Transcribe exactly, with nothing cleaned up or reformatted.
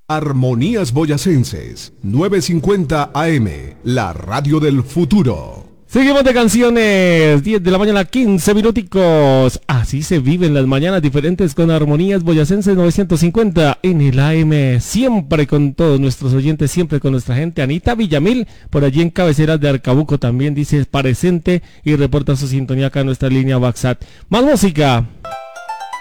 Armonías Boyacenses, novecientos cincuenta A M, la radio del futuro. Seguimos de canciones, diez de la mañana, quince minuticos. Así se viven las mañanas diferentes con Armonías Boyacenses novecientos cincuenta en el A M. Siempre con todos nuestros oyentes, siempre con nuestra gente. Anita Villamil, por allí en Cabeceras de Arcabuco, también dice presente y reporta su sintonía acá en nuestra línea WhatsApp. Más música.